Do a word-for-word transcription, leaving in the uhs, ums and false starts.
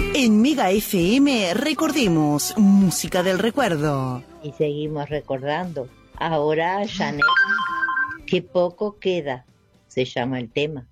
En Mega F M recordemos música del recuerdo. Y seguimos recordando. Ahora, Janet, qué poco queda, se llama el tema.